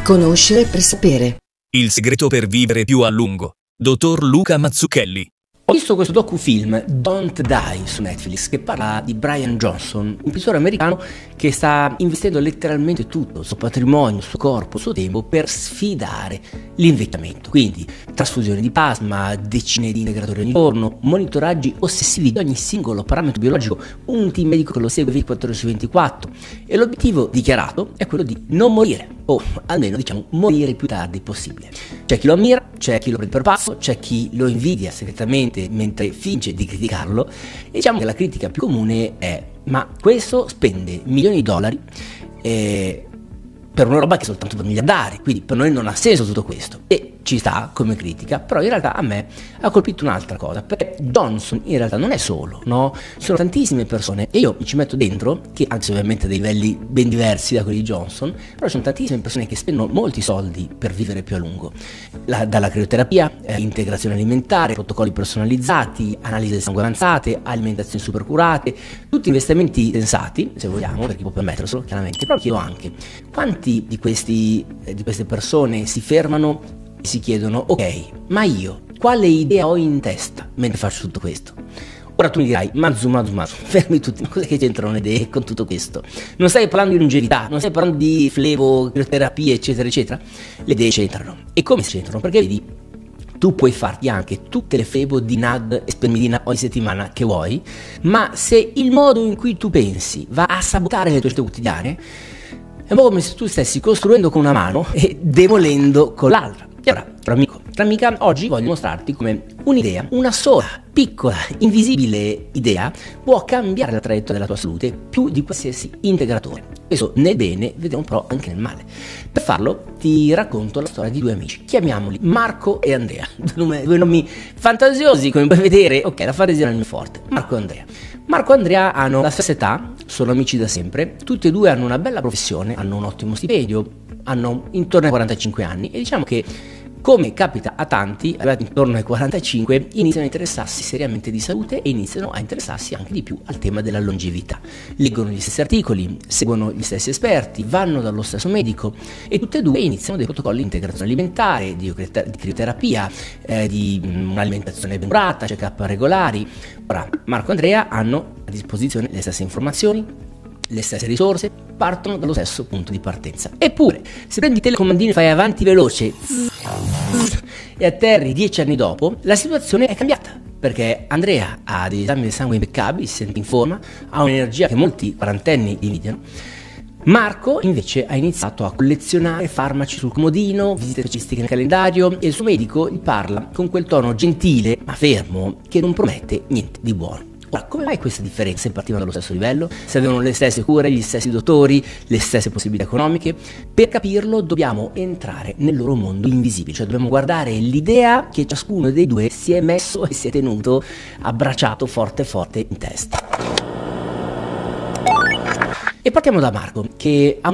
Conoscere per sapere. Il segreto per vivere più a lungo. Dottor Luca Mazzucchelli. Ho visto questo docufilm Don't Die su Netflix che parla di Brian Johnson, un imprenditore americano che sta investendo letteralmente tutto, il suo patrimonio, il suo corpo, il suo tempo per sfidare l'invecchiamento. Quindi trasfusione di plasma, decine di integratori ogni giorno, monitoraggi ossessivi di ogni singolo parametro biologico, un team medico che lo segue 24 ore su 24 e l'obiettivo dichiarato è quello di non morire, o almeno diciamo morire il più tardi possibile. C'è chi lo ammira, c'è chi lo prende per pazzo, c'è chi lo invidia segretamente mentre finge di criticarlo, e diciamo che la critica più comune è: ma questo spende milioni di dollari per una roba che è soltanto per miliardari, quindi per noi non ha senso tutto questo. E ci sta come critica, però in realtà a me ha colpito un'altra cosa, perché Johnson in realtà non è solo, no? Ci sono tantissime persone, e io mi ci metto dentro, che anche se ovviamente a dei livelli ben diversi da quelli di Johnson, però ci sono tantissime persone che spendono molti soldi per vivere più a lungo, dalla crioterapia, integrazione alimentare, protocolli personalizzati, analisi del sangue avanzate, alimentazioni super curate, tutti investimenti sensati, se vogliamo, per chi può permetterselo chiaramente. Però chiedo anche, quanti di queste persone si fermano e si chiedono: ok, ma io quale idea ho in testa mentre faccio tutto questo? Ora tu mi dirai: Mazzu, fermi tutti, ma cos'è che c'entrano le idee con tutto questo? Non stai parlando di longevità, non stai parlando di flebo, crioterapia, eccetera eccetera. Le idee c'entrano. E come c'entrano? Perché vedi, tu puoi farti anche tutte le flebo di NAD e spermidina ogni settimana che vuoi, ma se il modo in cui tu pensi va a sabotare le tue scelte quotidiane, è un po' come se tu stessi costruendo con una mano e demolendo con l'altra. E ora, caro amico, cara amica, oggi voglio mostrarti come un'idea, una sola, piccola, invisibile idea, può cambiare la traiettoria della tua salute più di qualsiasi integratore. Questo nel bene, vediamo però anche nel male. Per farlo ti racconto la storia di due amici, chiamiamoli Marco e Andrea, due nomi fantasiosi come puoi vedere. Ok, la fantasia è il mio forte. Marco e Andrea. Marco e Andrea hanno la stessa età, sono amici da sempre, tutti e due hanno una bella professione, hanno un ottimo stipendio, hanno intorno ai 45 anni e diciamo che, come capita a tanti, arrivati intorno ai 45, iniziano a interessarsi seriamente di salute e iniziano a interessarsi anche di più al tema della longevità. Leggono gli stessi articoli, seguono gli stessi esperti, vanno dallo stesso medico e tutte e due iniziano dei protocolli di integrazione alimentare, di crioterapia, di un'alimentazione ben curata, check-up regolari. Ora, Marco e Andrea hanno a disposizione le stesse informazioni, le stesse risorse, partono dallo stesso punto di partenza. Eppure, se prendi il telecomandino e fai avanti veloce e atterri 10 anni dopo, la situazione è cambiata, perché Andrea ha degli esami del sangue impeccabili, si sente in forma, ha un'energia che molti quarantenni invidiano. Marco invece ha iniziato a collezionare farmaci sul comodino, visite specialistiche nel calendario, e il suo medico gli parla con quel tono gentile ma fermo che non promette niente di buono. Ora, come mai questa differenza? Se partivano dallo stesso livello, se avevano le stesse cure, gli stessi dottori, le stesse possibilità economiche? Per capirlo dobbiamo entrare nel loro mondo invisibile, cioè dobbiamo guardare l'idea che ciascuno dei due si è messo e si è tenuto abbracciato forte forte in testa. E partiamo da Marco, che ha